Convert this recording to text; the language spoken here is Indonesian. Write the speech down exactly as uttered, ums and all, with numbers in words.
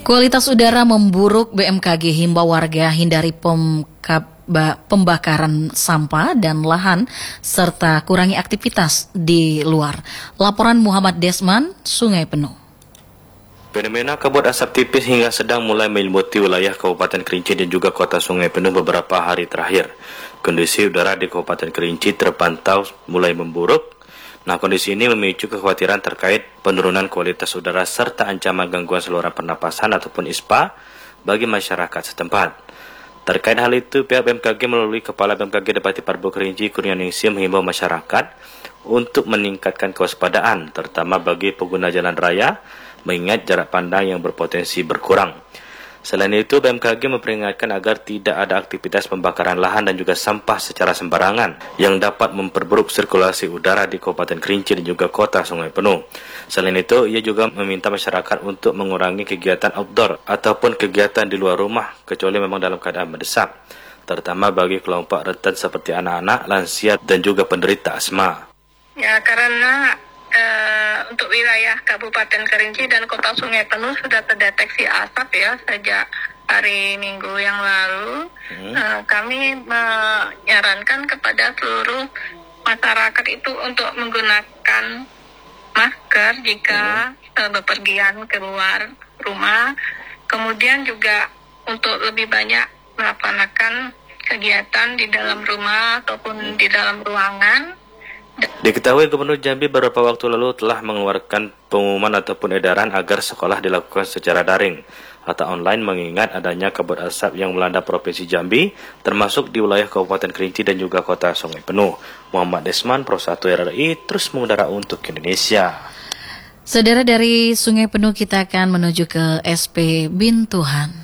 Kualitas udara memburuk, B M K G himbau warga hindari pembakaran sampah dan lahan serta kurangi aktivitas di luar. Laporan Muhammad Desman, Sungai Penuh. Fenomena kabut asap tipis hingga sedang mulai menyelimuti wilayah Kabupaten Kerinci dan juga kota Sungai Penuh beberapa hari terakhir. Kondisi udara di Kabupaten Kerinci terpantau mulai memburuk. Nah, kondisi ini memicu kekhawatiran terkait penurunan kualitas udara serta ancaman gangguan saluran pernapasan ataupun I S P A bagi masyarakat setempat. Terkait hal itu, pihak B M K G melalui Kepala B M K G Depati Parbo Kerinci Kurnianingsih menghimbau masyarakat untuk meningkatkan kewaspadaan, terutama bagi pengguna jalan raya, mengingat jarak pandang yang berpotensi berkurang. Selain itu, B M K G memperingatkan agar tidak ada aktivitas pembakaran lahan dan juga sampah secara sembarangan yang dapat memperburuk sirkulasi udara di Kabupaten Kerinci dan juga kota Sungai Penuh. Selain itu, ia juga meminta masyarakat untuk mengurangi kegiatan outdoor ataupun kegiatan di luar rumah kecuali memang dalam keadaan mendesak, terutama bagi kelompok rentan seperti anak-anak, lansia dan juga penderita asma. Ya, karena Uh, untuk wilayah Kabupaten Kerinci dan Kota Sungai Penuh sudah terdeteksi asap ya sejak hari Minggu yang lalu. Hmm. Uh, kami menyarankan kepada seluruh masyarakat itu untuk menggunakan masker jika hmm. uh, bepergian keluar rumah. Kemudian juga untuk lebih banyak melaksanakan kegiatan di dalam rumah ataupun di dalam ruangan. Diketahui Gubernur Jambi beberapa waktu lalu telah mengeluarkan pengumuman ataupun edaran agar sekolah dilakukan secara daring atau online mengingat adanya kabut asap yang melanda Provinsi Jambi termasuk di wilayah Kabupaten Kerinci dan juga kota Sungai Penuh. Muhammad Desman, Pro satu R R I, terus mengudara untuk Indonesia. Saudara, dari Sungai Penuh kita akan menuju ke S P Bintuhan.